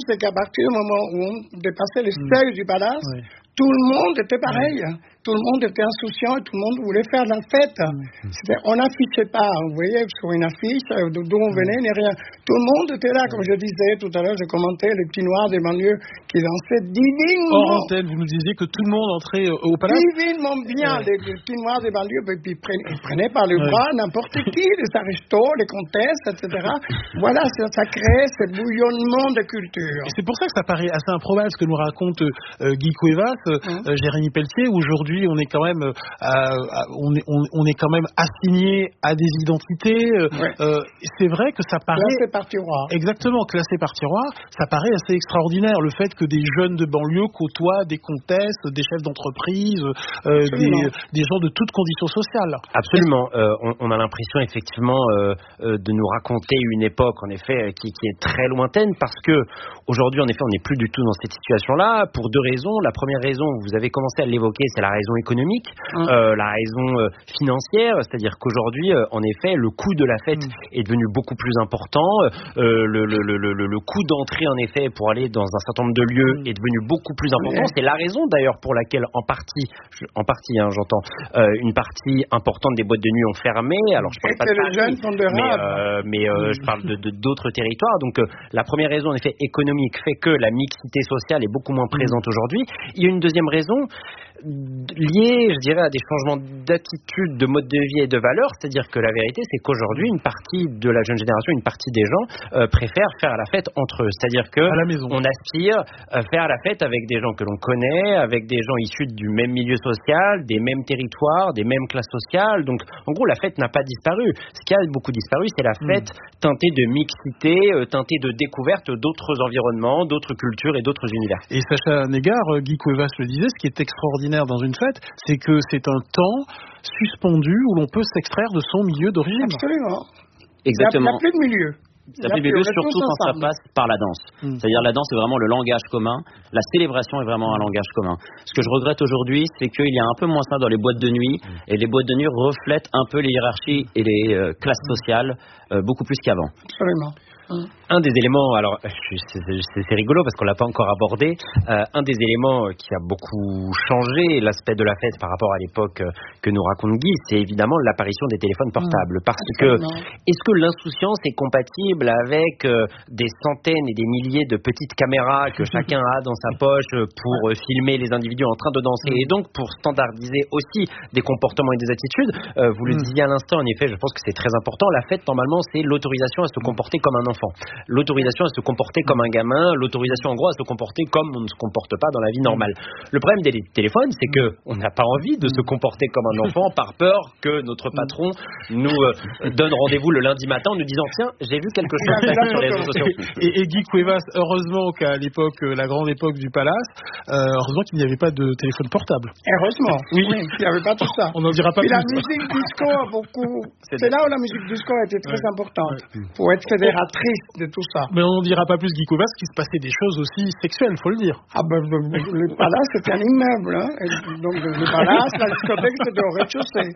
c'est qu'à partir du moment où on dépassait les seuils du palace, tout le monde était pareil. Tout le monde était insouciant et tout le monde voulait faire la fête. On n'affichait pas, vous voyez, sur une affiche d'où on venait, ni rien. Tout le monde était là, comme je disais tout à l'heure, je commentais les petits noirs des banlieues qui dansaient divinement. Hors antenne, vous nous disiez que tout le monde entrait au palace. Divinement bien, les petits noirs des banlieues, puis ils prenaient par le bras n'importe qui, les aristos, les comtesses, etc. Voilà, ça créait ce bouillonnement de culture. Et c'est pour ça que ça paraît assez improbable ce que nous raconte Guy Cuevas, Jérémy Pelletier. Aujourd'hui, on est quand même, on est quand même assigné à des identités. C'est vrai que ça paraît classé par tiroir. Exactement, classé par tiroir. Ça paraît assez extraordinaire le fait que des jeunes de banlieue côtoient des comtesses, des chefs d'entreprise, des gens de toutes conditions sociales. Absolument. On a l'impression effectivement de nous raconter une époque en effet qui est très lointaine parce que aujourd'hui en effet on n'est plus du tout dans cette situation-là pour deux raisons. La première raison, vous avez commencé à l'évoquer, c'est la raison économique, la raison financière, c'est-à-dire qu'aujourd'hui, en effet, le coût de la fête est devenu beaucoup plus important. Le coût d'entrée, en effet, pour aller dans un certain nombre de lieux est devenu beaucoup plus important. C'est la raison, d'ailleurs, pour laquelle, en partie, j'entends, une partie importante des boîtes de nuit ont fermé. Alors, je parle pas de Paris, mais je parle de d'autres territoires. Donc, la première raison, en effet, économique, fait que la mixité sociale est beaucoup moins présente aujourd'hui. Il y a une deuxième raison liée, je dirais, à des changements d'attitude, de mode de vie et de valeurs. C'est-à-dire que la vérité, c'est qu'aujourd'hui, une partie de la jeune génération, une partie des gens préfèrent faire la fête entre eux. C'est-à-dire que on aspire à faire la fête avec des gens que l'on connaît, avec des gens issus du même milieu social, des mêmes territoires, des mêmes classes sociales. Donc, en gros, la fête n'a pas disparu. Ce qui a beaucoup disparu, c'est la fête teintée de mixité, teintée de découverte d'autres environnements, d'autres cultures et d'autres univers. Et Sacha Négard, Guy Cuevas le disait, ce qui est extraordinaire dans une fête, c'est que c'est un temps suspendu où l'on peut s'extraire de son milieu d'origine. Absolument. Exactement. Il n'y a plus de milieu. Ça fait milieu surtout quand ça passe par la danse. C'est-à-dire la danse est vraiment le langage commun. La célébration est vraiment un langage commun. Ce que je regrette aujourd'hui, c'est qu'il y a un peu moins ça dans les boîtes de nuit. Et les boîtes de nuit reflètent un peu les hiérarchies et les classes sociales beaucoup plus qu'avant. Absolument. Un des éléments, alors c'est rigolo parce qu'on l'a pas encore abordé, un des éléments qui a beaucoup changé l'aspect de la fête par rapport à l'époque que nous raconte Guy, c'est évidemment l'apparition des téléphones portables. Parce que, est-ce que l'insouciance est compatible avec des centaines et des milliers de petites caméras que chacun a dans sa poche pour filmer les individus en train de danser et donc pour standardiser aussi des comportements et des attitudes? Vous le disiez à l'instant, en effet, je pense que c'est très important. La fête, normalement, c'est l'autorisation à se comporter comme un enfant. L'autorisation à se comporter comme un gamin, l'autorisation en gros à se comporter comme on ne se comporte pas dans la vie normale. Le problème des téléphones, c'est que on n'a pas envie de se comporter comme un enfant par peur que notre patron nous donne rendez-vous le lundi matin en nous disant tiens, j'ai vu quelque chose sur les réseaux sociaux. Et Guy Cuevas, heureusement qu'à l'époque, la grande époque du Palace, heureusement qu'il n'y avait pas de téléphone portable. Heureusement, oui, il n'y avait pas tout ça. On n'en dira pas plus. La musique disco a beaucoup. C'est là où la musique disco a été très importante pour être fédératrice de tout ça. Mais on n'en dira pas plus, Guy Cuevas, qu'il se passait des choses aussi sexuelles, il faut le dire. Ah ben, le palace, c'était un immeuble. Hein. Donc, le palace, la discothèque, c'était au rez-de-chaussée.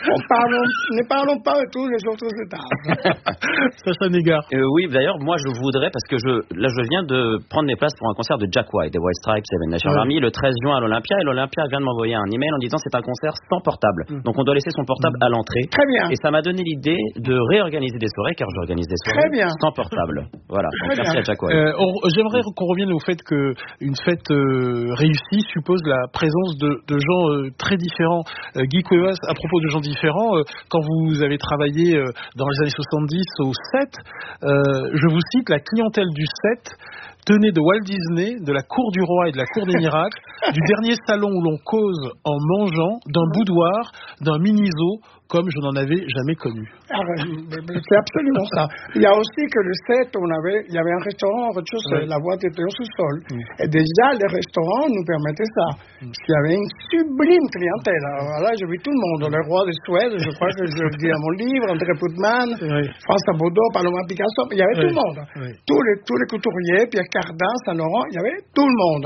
Ne parlons pas de tous les autres étages. Sacha Négard. Oui, d'ailleurs, moi, je voudrais, parce que je viens de prendre mes places pour un concert de Jack White, des White Stripes, Seven Nation Army, le 13 juin à l'Olympia, et l'Olympia vient de m'envoyer un email en disant c'est un concert sans portable. Donc, on doit laisser son portable à l'entrée. Très bien. Et ça m'a donné l'idée de réorganiser des soirées, car j'organise des soirées sans portable. Voilà. Donc, merci à Jack White. J'aimerais qu'on revienne au fait qu'une fête réussie suppose la présence de gens très différents. Guy Cuevas, à propos de gens différents, quand vous avez travaillé dans les années 70 au 7, je vous cite, la clientèle du 7 tenait de Walt Disney, de la cour du roi et de la cour des miracles, du dernier salon où l'on cause en mangeant, d'un boudoir, d'un mini-zoo, comme je n'en avais jamais connu. C'est absolument ça. Il y a aussi que le 7, il y avait un restaurant au rez-de-chaussée, la boîte était au sous-sol. Et déjà, les restaurants nous permettaient ça. Il y avait une sublime clientèle. Alors là, j'ai vu tout le monde. Le roi de Suède, je crois que je le dis dans mon livre, André Putman, François Baudot, Paloma Picasso, il y avait tout le monde. Tous les couturiers, Pierre Cardin, Saint-Laurent, il y avait tout le monde.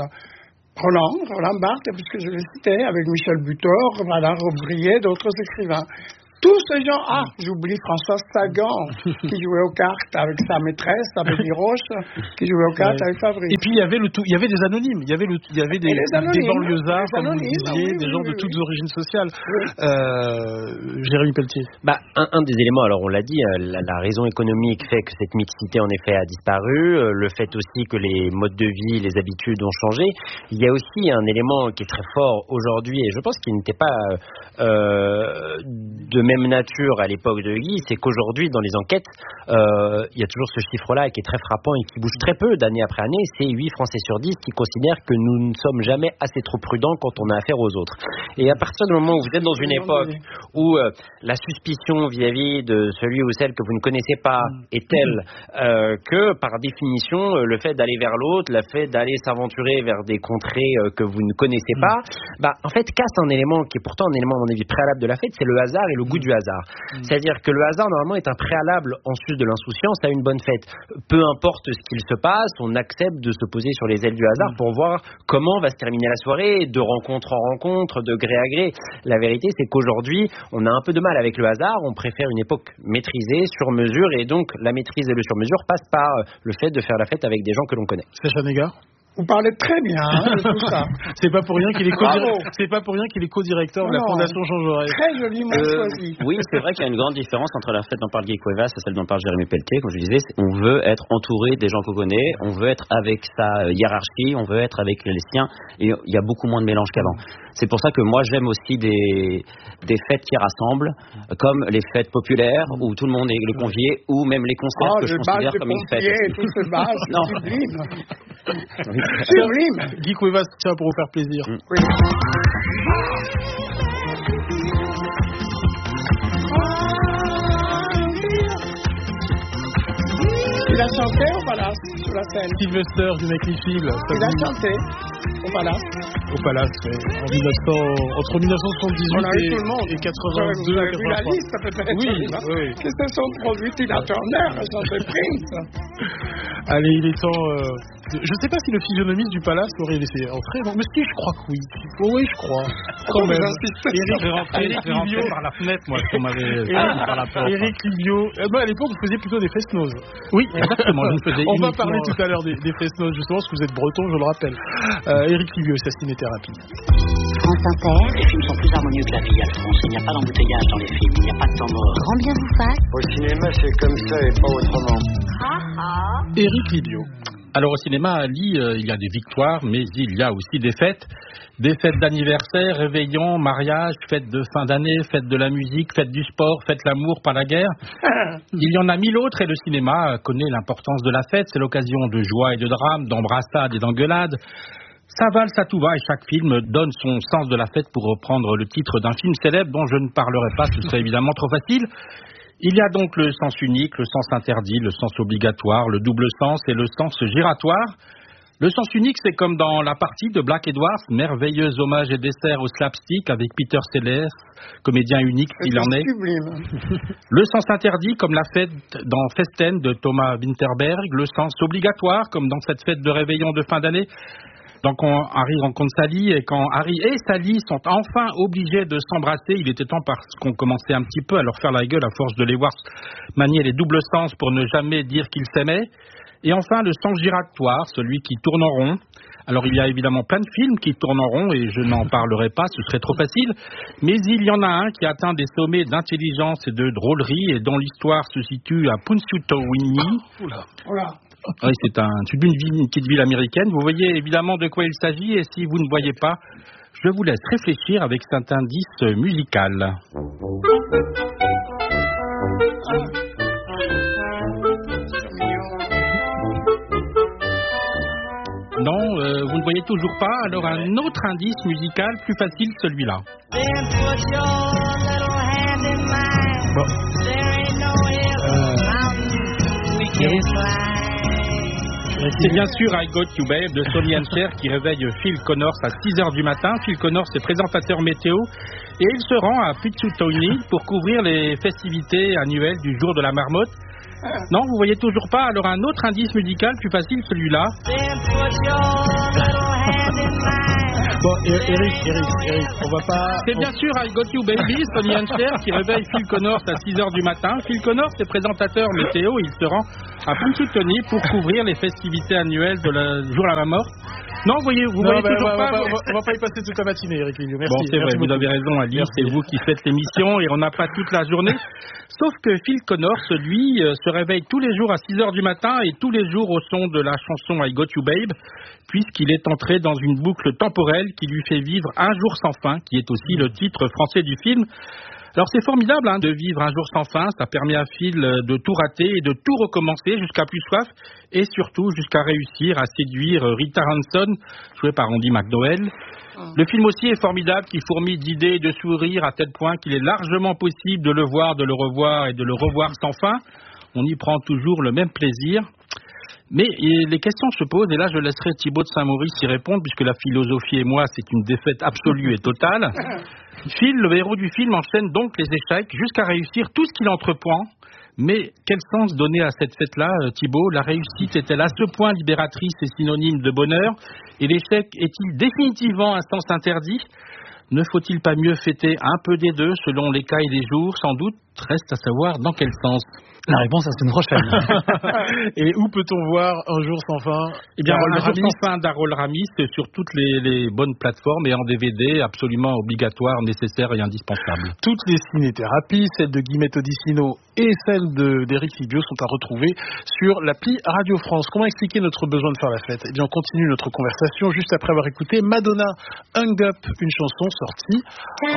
Roland Barthes, puisque je l'ai cité, avec Michel Butor, Robert Brier, d'autres écrivains. Tous ces gens, j'oublie François Sagan, qui jouait aux cartes avec sa maîtresse, avec Roche, qui jouait aux cartes avec Fabrice. Et puis il y avait des anonymes, il y avait des banlieusards, comme vous disiez, des gens de toutes origines sociales. Jérémy Pelletier. Un des éléments, alors on l'a dit, la raison économique fait que cette mixité en effet a disparu, le fait aussi que les modes de vie, les habitudes ont changé. Il y a aussi un élément qui est très fort aujourd'hui, et je pense qu'il n'était pas de même nature à l'époque de Guy, c'est qu'aujourd'hui dans les enquêtes il y a toujours ce chiffre-là qui est très frappant et qui bouge très peu d'année après année, c'est 8 Français sur 10 qui considèrent que nous ne sommes jamais assez trop prudents quand on a affaire aux autres. Et à partir du moment où vous êtes dans une époque où la suspicion vis-à-vis de celui ou celle que vous ne connaissez pas est telle que par définition le fait d'aller vers l'autre, le fait d'aller s'aventurer vers des contrées que vous ne connaissez pas, en fait casse un élément qui est pourtant un élément à mon avis préalable de la fête, c'est le hasard et le goût du hasard. C'est-à-dire que le hasard normalement est un préalable en sus de l'insouciance à une bonne fête. Peu importe ce qu'il se passe, on accepte de se poser sur les ailes du hasard pour voir comment va se terminer la soirée, de rencontre en rencontre, de gré à gré. La vérité c'est qu'aujourd'hui on a un peu de mal avec le hasard, on préfère une époque maîtrisée, sur mesure, et donc la maîtrise et le sur mesure passe par le fait de faire la fête avec des gens que l'on connaît. Sacha Négard. Vous parlez très bien de tout ça. C'est pas pour rien qu'il est co-directeur de la Fondation Jean Jaurès. Très joliment choisi. Oui, c'est vrai qu'il y a une grande différence entre la fête dont parle Guy Cuevas et celle dont parle Jérémy Pelletier. Comme je disais, on veut être entouré des gens qu'on connaît, on veut être avec sa hiérarchie, on veut être avec les siens, et il y a beaucoup moins de mélange qu'avant. C'est pour ça que moi j'aime aussi des fêtes qui rassemblent, comme les fêtes populaires où tout le monde est le convié, ou même les concerts que je considère comme une fête. Tout ce bas, non. Sublime. Guy Cuevas, tiens, pour vous faire plaisir. Oui. Il a chanté au Palace, sur la scène. Sylvester du Magnifique. Il a chanté au Palace. Au Palace, oui. Entre 1978 et 82. Vous avez vu la liste, peut-être. Oui. Que se sont produits Tina Turner, a chanté Prince. Allez, il est temps... Je ne sais pas si le physionomiste du Palace aurait laissé entrer, mais si, je crois que oui. Oui, je crois. Quand même. Eric rentré par la fenêtre, moi, qu'on m'avait par la porte. Eric Livio. À l'époque, vous faisiez plutôt des fest-noz. Oui, exactement. On va parler tout à l'heure des fest-noz, justement, parce que vous êtes breton, je le rappelle. Eric Livio, sa ciné-thérapie. France Inter. Les films sont plus harmonieux que la vie, Alphonse. Il n'y a pas d'embouteillage dans les films, il n'y a pas de temps mort. Grand bien vous fasse. Au cinéma, c'est comme ça et pas autrement. Eric Livio. Alors au cinéma, Ali, il y a des victoires, mais il y a aussi des fêtes d'anniversaire, réveillons, mariage, fêtes de fin d'année, fêtes de la musique, fêtes du sport, fêtes l'amour, pas la guerre. Il y en a 1000 autres et le cinéma connaît l'importance de la fête. C'est l'occasion de joie et de drame, d'embrassades et d'engueulades. Ça valse à tout va et chaque film donne son sens de la fête, pour reprendre le titre d'un film célèbre dont je ne parlerai pas, ce serait évidemment trop facile. Il y a donc le sens unique, le sens interdit, le sens obligatoire, le double sens et le sens giratoire. Le sens unique, c'est comme dans La Partie de Black Edwards, merveilleux hommage et dessert au slapstick avec Peter Sellers, comédien unique s'il en est. Sublime. Le sens interdit, comme la fête dans Festen de Thomas Winterberg. Le sens obligatoire, comme dans cette fête de réveillon de fin d'année. Donc Harry rencontre Sally, et quand Harry et Sally sont enfin obligés de s'embrasser, il était temps parce qu'on commençait un petit peu à leur faire la gueule à force de les voir manier les doubles sens pour ne jamais dire qu'ils s'aimaient. Et enfin le sens giratoire, celui qui tourne en rond. Alors il y a évidemment plein de films qui tournent en rond et je n'en parlerai pas, ce serait trop facile. Mais il y en a un qui atteint des sommets d'intelligence et de drôlerie et dont l'histoire se situe à Punxsutawney. Oui, c'est une petite ville américaine. Vous voyez évidemment de quoi il s'agit, et si vous ne voyez pas, je vous laisse réfléchir avec cet indice musical. Non, vous ne voyez toujours pas. Alors un autre indice musical, plus facile, celui-là. C'est bien sûr I Got You Babe de Sonny and Cher qui réveille Phil Connors à 6h du matin. Phil Connors est présentateur météo et il se rend à Punxsutawney pour couvrir les festivités annuelles du jour de la marmotte. Non, vous voyez toujours pas. Alors un autre indice musical plus facile, celui-là. Bon, Eric, on va pas... C'est bien sûr I Got You Baby, Sonny and Cher, qui réveille Phil Connors à 6h du matin. Phil Connors est présentateur météo, il se rend à Punxsutawney pour couvrir les festivités annuelles de la jour à la mort. Non, vous voyez toujours pas... On va pas y passer toute la matinée, Eric Lillieu. Merci. Bon, c'est vrai, vous avez raison, Ali, c'est vous qui faites l'émission et on n'a pas toute la journée. Sauf que Phil Connors, lui, se réveille tous les jours à 6h du matin et tous les jours au son de la chanson I Got You Babe, puisqu'il est entré dans une boucle temporelle qui lui fait vivre Un jour sans fin, qui est aussi le titre français du film. Alors c'est formidable de vivre un jour sans fin, ça permet à Phil de tout rater et de tout recommencer jusqu'à plus soif et surtout jusqu'à réussir à séduire Rita Hanson, jouée par Andy McDowell. Le film aussi est formidable, qui fourmille d'idées et de sourires à tel point qu'il est largement possible de le voir, de le revoir et de le revoir sans fin. On y prend toujours le même plaisir. Mais les questions se posent, et là je laisserai Thibaut de Saint-Maurice y répondre, puisque la philosophie et moi, c'est une défaite absolue et totale. Phil, le héros du film, enchaîne donc les échecs jusqu'à réussir tout ce qu'il entreprend. Mais quel sens donner à cette fête-là, Thibaut? La réussite est-elle à ce point libératrice et synonyme de bonheur? Et l'échec est-il définitivement un sens interdit? Ne faut-il pas mieux fêter un peu des deux, selon les cas et les jours? Sans doute, reste à savoir dans quel sens. La réponse à cette prochaine. Et où peut-on voir Un jour sans fin? Eh bien, Un jour sans fin d'Harold Ramis sur toutes les bonnes plateformes et en DVD, absolument obligatoire, nécessaire et indispensable. Toutes les cinésithérapies, celles de Guillemette Odissino et celles d'Éric Lillieu sont à retrouver sur l'appli Radio France. Comment expliquer notre besoin de faire la fête? Eh bien, on continue notre conversation juste après avoir écouté Madonna Hung Up, une chanson sortie